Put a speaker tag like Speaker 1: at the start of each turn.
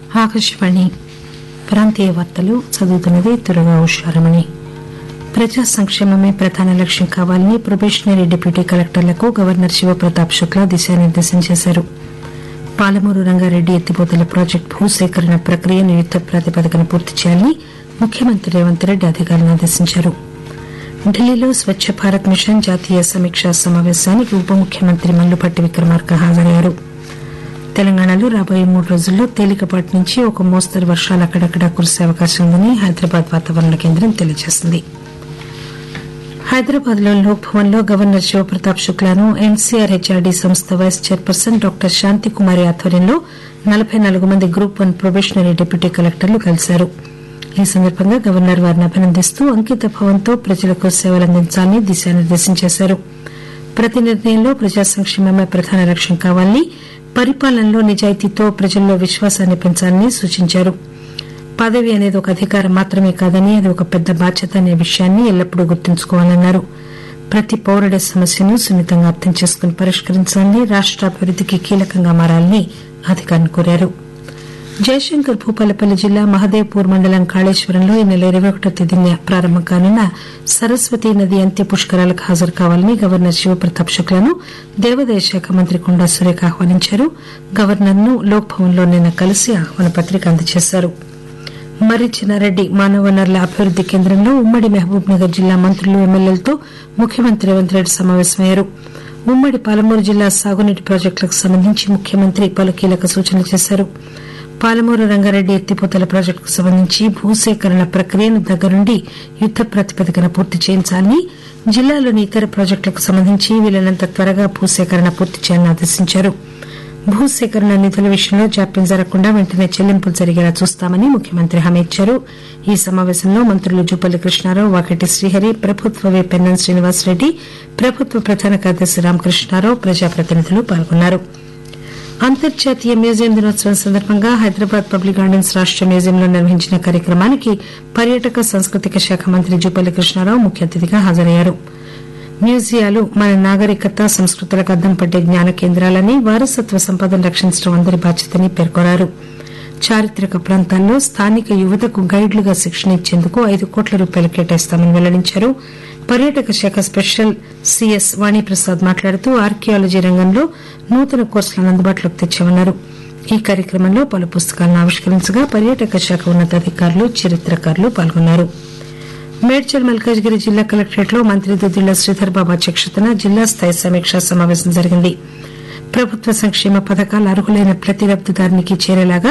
Speaker 1: ఆకాశవాణి ప్రాంతీయ వార్తలు చదువుతున్నది తురగా ఉషారమణి. ప్రజా సంక్షేమమే ప్రధాన లక్ష్యం కావాలని ప్రొబేషనరీ డిప్యూటీ కలెక్టర్లకు గవర్నర్ శివప్రతాప్ శుక్లా దిశానిర్దేశం చేశారు. పాలమూరు రంగారెడ్డి ఎత్తిపోతల ప్రాజెక్టు భూసేకరణ ప్రక్రియను యుద్ద ప్రాతిపదికన పూర్తి చేయాలని ముఖ్యమంత్రి రేవంత్ రెడ్డి అధికారులను ఆదేశించారు. ఢిల్లీలో స్వచ్చ భారత్ మిషన్ జాతీయ సమీక్షా సమావేశానికి ఉప ముఖ్యమంత్రి మల్లుపట్టి విక్రమార్క హాజరయ్యారు. తెలంగాణలో రాబోయే 3 రోజుల్లో తేలికపాటి నుంచి ఒక మోస్తరు వర్షాలు అక్కడక్కడా కురిసే అవకాశం ఉందని హైదరాబాద్ వాతావరణ కేంద్రం తెలియజేసింది. హైదరాబాద్ లో లోక్ భవన్ లో గవర్నర్ శివప్రతాప్ శుక్లాను ఎన్సీఆర్ హెచ్ఆర్డీ సంస్థ వైస్ చైర్పర్సన్ డాక్టర్ శాంతికుమారి ఆధ్వర్యంలో 44 మంది గ్రూప్ 1 ప్రొబేషనరీ డిప్యూటీ కలెక్టర్లు కలిశారు. ఈ సందర్భంగా గవర్నర్ వారిని అభినందిస్తూ అంకిత భావంతో ప్రజలకు సేవలందించాలని దిశానిర్దేశం చేశారు. ప్రతి నిర్ణయంలో ప్రజా సంక్షేమమే ప్రధాన లక్ష్యం కావాలని, పరిపాలనలో నిజాయితీతో ప్రజల్లో విశ్వాసాన్ని పెంచాలని సూచించారు. పదవి అనేది ఒక అధికారం మాత్రమే కాదని అది ఒక పెద్ద బాధ్యత అనే విషయాన్ని ఎల్లప్పుడూ గుర్తుంచుకోవాలన్నారు. ప్రతి పౌరుడి సమస్యను సున్నితంగా అర్థం చేసుకుని పరిష్కరించాలని, రాష్ట అభివృద్దికి కీలకంగా మారాలని అధికారులను కోరారు. జయశంకర్ భూపాలపల్లి జిల్లా మహదేవ్పూర్ మండలం కాళేశ్వరంలో ఈ నెల 21వ తేదీన ప్రారంభం కానున్న సరస్వతీ నది అంత్య పుష్కరాలకు హాజరు కావాలని గవర్నర్ శివప్రతాప్ శుక్లాను దేవాదాయ శాఖ మంత్రి కొండా సురేఖ ఆహ్వానించారు. గవర్నర్ ను లోక్ భవన్ లో నిన్న కలిసి ఆహ్వాన పత్రిక అందజేశారు. మర్రి చెన్నారెడ్డి మానవ వనరుల అభివృద్ది కేంద్రంలో ఉమ్మడి మహబూబ్ నగర్ జిల్లా మంత్రులు, ఎమ్మెల్యేలతో ముఖ్యమంత్రి రేవంత్ రెడ్డి సమావేశమయ్యారు. ఉమ్మడి పాలమూరు జిల్లా సాగునీటి ప్రాజెక్టులకు సంబంధించి ముఖ్యమంత్రి పలు కీలక సూచనలు చేశారు. పాలమూరు రంగారెడ్డి ఎత్తిపోతల ప్రాజెక్టుకు సంబంధించి భూసేకరణ ప్రక్రియను దగ్గరుండి యుద్ద ప్రాతిపదికన పూర్తి చేయించాలని, జిల్లాలోని ఇతర ప్రాజెక్టులకు సంబంధించి వీలైనంత త్వరగా భూసేకరణ పూర్తి చేయాలని ఆదేశించారు. భూసేకరణ నిధుల విషయంలో జాప్యం జరగకుండా వెంటనే చెల్లింపులు జరిగేలా చూస్తామని ముఖ్యమంత్రి హామీ ఇచ్చారు. ఈ సమావేశంలో మంత్రులు జూపల్లి కృష్ణారావు, వాకటి శ్రీహరి, ప్రభుత్వ విప్ పెన్నం శ్రీనివాసరెడ్డి, ప్రభుత్వ ప్రధాన కార్యదర్శి రామకృష్ణారావు, ప్రజాప్రతినిధులు పాల్గొన్నారు. అంతర్జాతీయ మ్యూజియం దినోత్సవం సందర్భంగా హైదరాబాద్ పబ్లిక్ గార్డెన్స్ రాష్ట మ్యూజియంలో నిర్వహించిన కార్యక్రమానికి పర్యాటక సాంస్కృతిక శాఖ మంత్రి జూపల్లి కృష్ణారావు ముఖ్య అతిథిగా హాజరయ్యారు. మ్యూజియాలు మన నాగరికత, సంస్కృతులకు అద్దం పట్టే జ్ఞాన కేంద్రాలని, వారసత్వ సంపదను రక్షించడం అందరి బాధ్యతని పేర్కొన్నారు. చారిత్రక ప్రాంతాల్లో స్థానిక యువతకు గైడ్లుగా శిక్షణ ఇచ్చేందుకు 5 కోట్ల రూపాయలు కేటాయిస్తామని వెల్లడించారు. పర్యాటక శాఖ స్పెషల్ సీఎస్ వాణిప్రసాద్ మాట్లాడుతూ ఆర్కియాలజీ రంగంలో నూతన కోర్సులను అందుబాటులోకి తెచ్చామన్నారు. ఈ కార్యక్రమంలో పలు పుస్తకాలను ఆవిష్కరించగా పర్యాటక శాఖ ఉన్నతాధికారులు, చరిత్రకారులు పాల్గొన్నారు. మేడ్చల్ మల్కాజ్గిరి జిల్లా కలెక్టరేట్ లో మంత్రి దుద్దిళ్ల శ్రీధర్ బాబు అధ్యక్షతన జిల్లా స్థాయి సమీక్షా సమావేశం జరిగింది. ప్రభుత్వ సంక్షేమ పథకాలు అర్హులైన ప్రతి లబ్దిదారునికి చేరేలాగా